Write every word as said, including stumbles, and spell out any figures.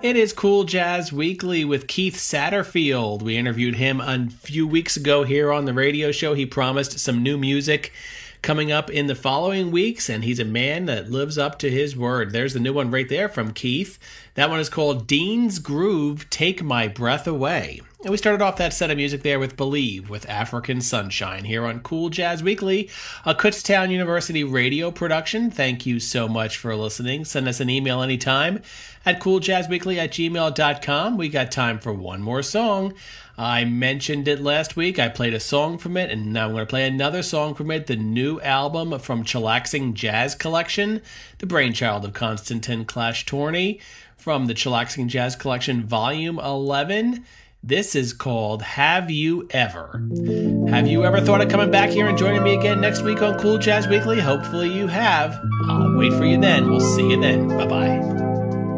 It is Cool Jazz Weekly with Keith Satterfield. We interviewed him a few weeks ago here on the radio show. He promised some new music coming up in the following weeks, and he's a man that lives up to his word. There's the new one right there from Keith. That one is called Dean's Groove, Take My Breath Away. And we started off that set of music there with Believe, with African Sunshine, here on Cool Jazz Weekly, a Kutztown University radio production. Thank you so much for listening. Send us an email anytime at cooljazzweekly at gmail dot com. We got time for one more song. I mentioned it last week. I played a song from it, and now I'm going to play another song from it, the new album from Chillaxing Jazz Collection, the brainchild of Konstantin Klashtorny, from the Chillaxing Jazz Collection, Volume eleven. This is called Have You Ever? Have you ever thought of coming back here and joining me again next week on Cool Jazz Weekly? Hopefully you have. I'll wait for you then. We'll see you then. Bye-bye.